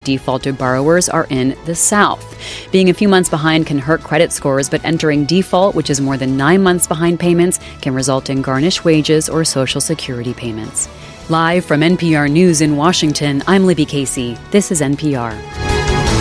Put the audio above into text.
defaulted borrowers are in the South. Being a few months behind can hurt credit scores, but entering default, which is more than 9 months behind payments, can result in garnished wages or Social Security payments. Live from NPR News in Washington, I'm Libby Casey. This is NPR.